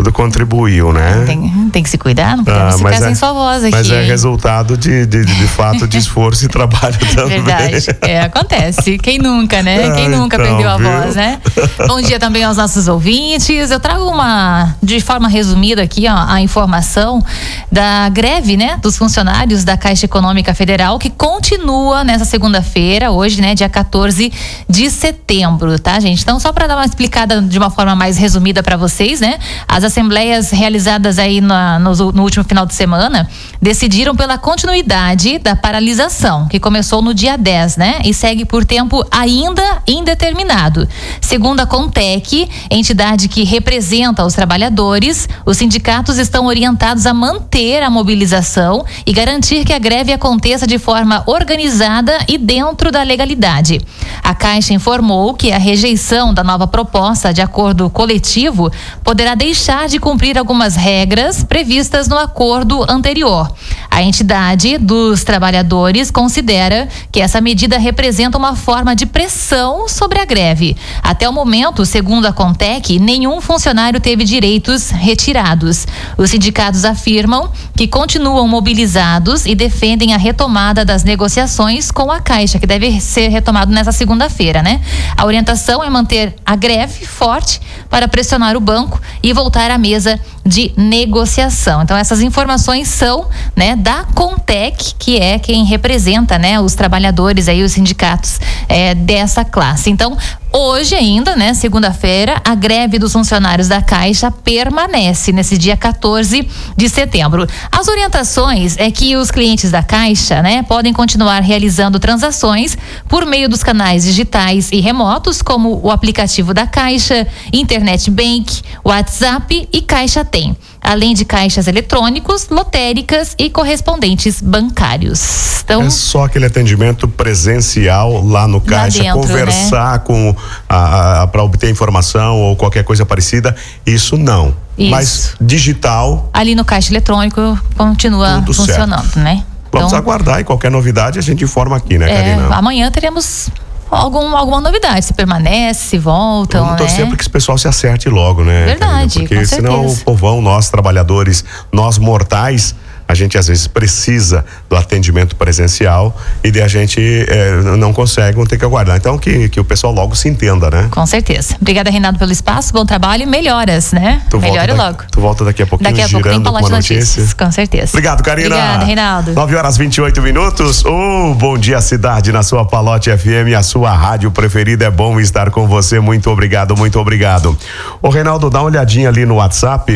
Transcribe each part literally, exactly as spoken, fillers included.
tudo contribuiu, né? Tem, tem que se cuidar, não podemos ah, ficar sem é, sua voz aqui. Mas é resultado de, de, de, de fato de esforço e trabalho também. Verdade, é, acontece. Quem nunca, né? Quem nunca então, perdeu a viu? voz, né? Bom dia também aos nossos ouvintes. Eu trago uma, de forma resumida aqui, ó, a informação da greve, né? Dos funcionários da Caixa Econômica Federal, que continua nessa segunda-feira, hoje, né? Dia quatorze de setembro, tá, gente? Então, só para dar uma explicada de uma forma mais resumida para vocês, né? As assembleias realizadas aí na, no, no último final de semana decidiram pela continuidade da paralisação, que começou no dia dez, né? E segue por tempo ainda indeterminado. Segundo a Contec, entidade que representa os trabalhadores, os sindicatos estão orientados a manter a mobilização e garantir que a greve aconteça de forma organizada e dentro da legalidade. A Caixa informou que a rejeição da nova proposta de acordo coletivo poderá deixar de cumprir algumas regras previstas no acordo anterior. A entidade dos trabalhadores considera que essa medida representa uma forma de pressão sobre a greve. Até o momento, segundo a Contec, nenhum funcionário teve direitos retirados. Os sindicatos afirmam que continuam mobilizados e defendem a retomada das negociações com a Caixa, que deve ser retomado nessa segunda-feira, né? A orientação é manter a greve forte para pressionar o banco e voltar à mesa de negociação. Então, essas informações são, né, da Contec, que é quem representa, né, os trabalhadores aí, os sindicatos é, dessa classe. Então, hoje ainda, né, segunda-feira, a greve dos funcionários da Caixa permanece nesse dia quatorze de setembro. As orientações é que os clientes da Caixa, né, podem continuar realizando transações por meio dos canais digitais e remotos, como o aplicativo da Caixa, Internet Bank, WhatsApp e Caixa Tem, além de caixas eletrônicos, lotéricas e correspondentes bancários. Então, é só aquele atendimento presencial lá no Caixa, dentro, conversar, né, com a, a, para obter informação ou qualquer coisa parecida, isso não. Isso. Mas digital, ali no caixa eletrônico continua funcionando, certo, né? Vamos então, aguardar, e qualquer novidade a gente informa aqui, né, é, Karina? Amanhã teremos Algum, alguma novidade, se permanece, se voltam, Vamos né? torcer para que esse pessoal se acerte logo, né? Verdade, Karina? Porque com senão certeza. O povão, nós trabalhadores, nós mortais, a gente às vezes precisa do atendimento presencial e de a gente eh, não consegue, vamos ter que aguardar. Então que, que o pessoal logo se entenda, né? Com certeza. Obrigada, Reinaldo, pelo espaço, bom trabalho e melhoras, né? Tu Melhore volta logo. Da, tu volta daqui a pouquinho, daqui a pouco tem Palote Notícias. Notícias. Com certeza. Obrigado, Karina. Obrigada, Reinaldo. nove horas e vinte e oito minutos. Oh, bom dia, cidade, na sua Palote F M, a sua rádio preferida. É bom estar com você. Muito obrigado, muito obrigado. Ô, Reinaldo, dá uma olhadinha ali no WhatsApp.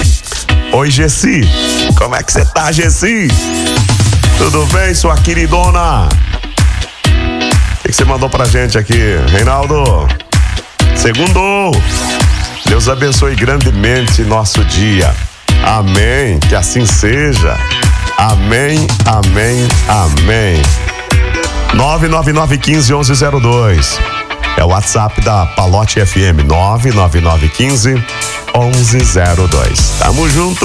Oi, Gessi. Como é que você tá, Gessi? Tudo bem, sua queridona? O que você mandou pra gente aqui, Reinaldo? Segundo. Deus abençoe grandemente nosso dia. Amém. Que assim seja. Amém, amém, amém. nove nove nove um cinco um um zero dois. É o WhatsApp da Palote F M. nove nove nove um cinco um um zero dois. Tamo junto.